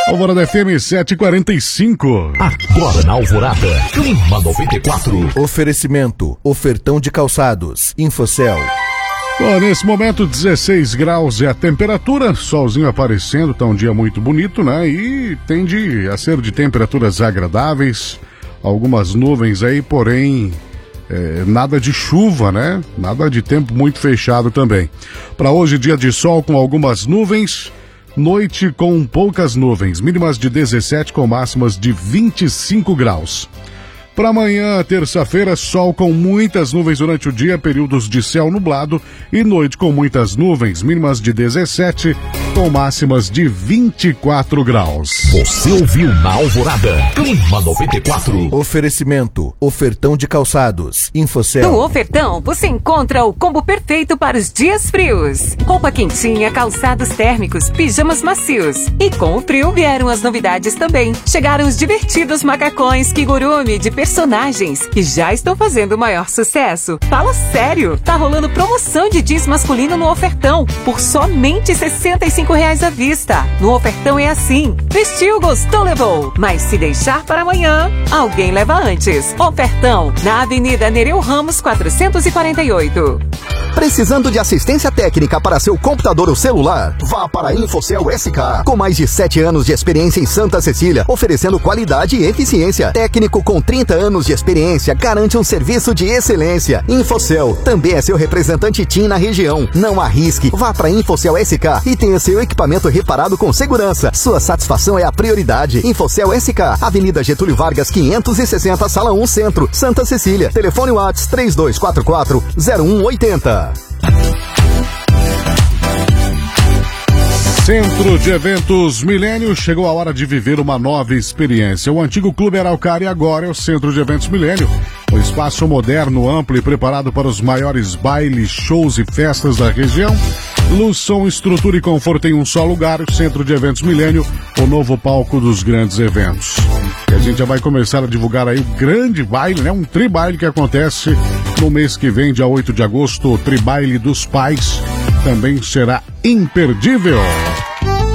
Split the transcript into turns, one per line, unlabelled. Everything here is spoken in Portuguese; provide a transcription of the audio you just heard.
Alvorada FM 7h45.
Agora na Alvorada, Clima 94.
Oferecimento, ofertão de calçados, Infocel.
Bom, nesse momento 16 graus é a temperatura, solzinho aparecendo, tá um dia muito bonito, né? E tende a ser de temperaturas agradáveis, algumas nuvens aí, porém nada de chuva, né? Nada de tempo muito fechado também. Para hoje, dia de sol com algumas nuvens, noite com poucas nuvens, mínimas de 17 com máximas de 25 graus. Para amanhã, terça-feira, sol com muitas nuvens durante o dia, períodos de céu nublado e noite com muitas nuvens, mínimas de 17 com máximas de 24 graus.
Você ouviu na Alvorada, Clima 94.
Oferecimento, ofertão de calçados, Infocel.
No ofertão, você encontra o combo perfeito para os dias frios. Roupa quentinha, calçados térmicos, pijamas macios. E com o frio vieram as novidades também. Chegaram os divertidos macacões Kigurumi de personagens que já estão fazendo o maior sucesso. Fala sério, tá rolando promoção de jeans masculino no ofertão por somente R$65 à vista. No ofertão é assim, vestiu, gostou, levou. Mas se deixar para amanhã, alguém leva antes. Ofertão, na Avenida Nereu Ramos 448.
Precisando de assistência técnica para seu computador ou celular? Vá para a Infocel SK. Com mais de 7 anos de experiência em Santa Cecília, oferecendo qualidade e eficiência. Técnico com 30 anos de experiência garante um serviço de excelência. Infocel também é seu representante TIM na região. Não arrisque. Vá para a Infocel SK e tenha seu equipamento reparado com segurança. Sua satisfação é a prioridade. Infocel SK, Avenida Getúlio Vargas 560, Sala 1 Centro, Santa Cecília. Telefone WhatsApp 3244-0180.
Centro de Eventos Milênio, chegou a hora de viver uma nova experiência. O antigo Clube Araucária agora é o Centro de Eventos Milênio. Um espaço moderno, amplo e preparado para os maiores bailes, shows e festas da região. Luz, som, estrutura e conforto em um só lugar. O Centro de Eventos Milênio, o novo palco dos grandes eventos. E a gente já vai começar a divulgar aí o grande baile, né? Um tribaile que acontece no mês que vem, dia 8 de agosto, o Tribaile dos Pais. Também será imperdível.